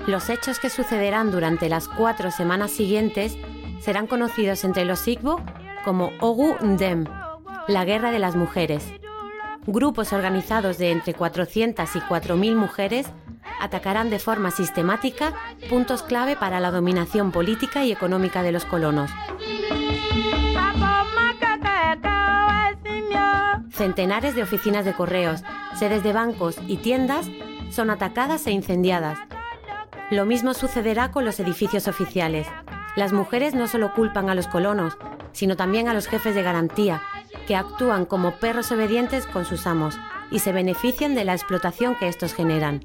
Los hechos que sucederán durante las 4 semanas siguientes serán conocidos entre los Igbo como Ogu Ndem, la guerra de las mujeres. Grupos organizados de entre 400 y 4.000 mujeres atacarán de forma sistemática puntos clave para la dominación política y económica de los colonos. Centenares de oficinas de correos, sedes de bancos y tiendas son atacadas e incendiadas. Lo mismo sucederá con los edificios oficiales. Las mujeres no solo culpan a los colonos, sino también a los jefes de garantía, que actúan como perros obedientes con sus amos y se benefician de la explotación que estos generan.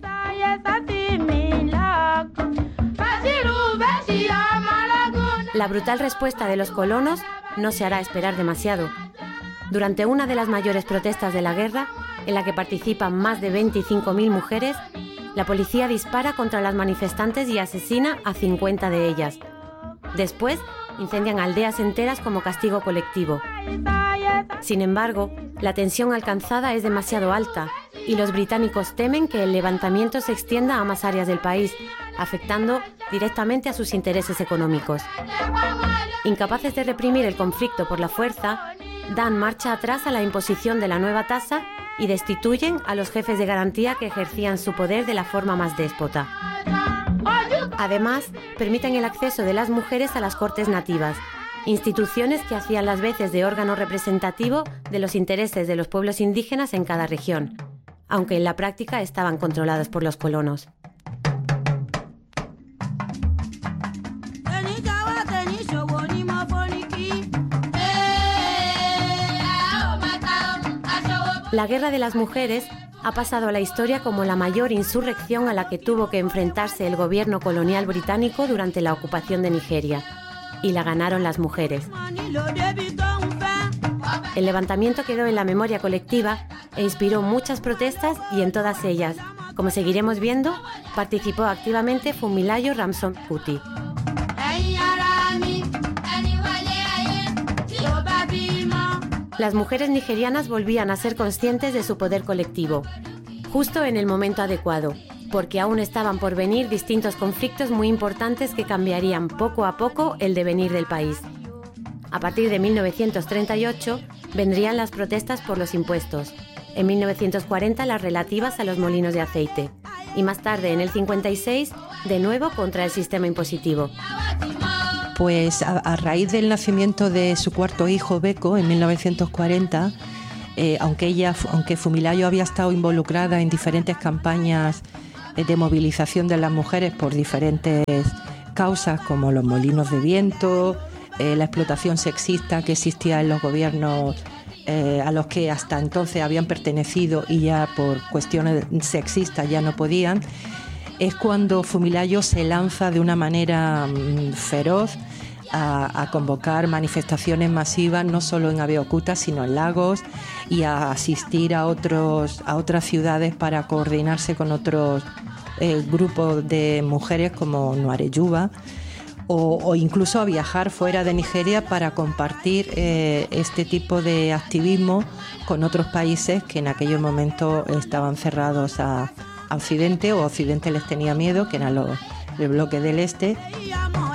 La brutal respuesta de los colonos no se hará esperar demasiado. Durante una de las mayores protestas de la guerra, en la que participan más de 25.000 mujeres, la policía dispara contra las manifestantes y asesina a 50 de ellas. Después, incendian aldeas enteras como castigo colectivo. Sin embargo, la tensión alcanzada es demasiado alta y los británicos temen que el levantamiento se extienda a más áreas del país, afectando directamente a sus intereses económicos. Incapaces de reprimir el conflicto por la fuerza, dan marcha atrás a la imposición de la nueva tasa y destituyen a los jefes de garantía que ejercían su poder de la forma más déspota. Además, permiten el acceso de las mujeres a las cortes nativas, instituciones que hacían las veces de órgano representativo de los intereses de los pueblos indígenas en cada región, aunque en la práctica estaban controladas por los colonos. La Guerra de las Mujeres ha pasado a la historia como la mayor insurrección a la que tuvo que enfrentarse el gobierno colonial británico durante la ocupación de Nigeria, y la ganaron las mujeres. El levantamiento quedó en la memoria colectiva e inspiró muchas protestas y en todas ellas, como seguiremos viendo, participó activamente Funmilayo Ransome Kuti. Las mujeres nigerianas volvían a ser conscientes de su poder colectivo, justo en el momento adecuado, porque aún estaban por venir distintos conflictos muy importantes que cambiarían poco a poco el devenir del país. A partir de 1938 vendrían las protestas por los impuestos, en 1940 las relativas a los molinos de aceite, y más tarde, en el 56, de nuevo contra el sistema impositivo. Pues a raíz del nacimiento de su cuarto hijo, Beko, en 1940, aunque Funmilayo había estado involucrada en diferentes campañas de movilización de las mujeres por diferentes causas, como los molinos de viento, la explotación sexista que existía en los gobiernos a los que hasta entonces habían pertenecido y ya por cuestiones sexistas ya no podían, es cuando Funmilayo se lanza de una manera feroz a convocar manifestaciones masivas, no solo en Abeokuta, sino en Lagos, y a asistir a otras ciudades para coordinarse con otros grupos de mujeres como Nuareyuba, o incluso a viajar fuera de Nigeria para compartir este tipo de activismo con otros países que en aquellos momentos estaban cerrados a Occidente, o Occidente les tenía miedo, que eran el bloque del Este.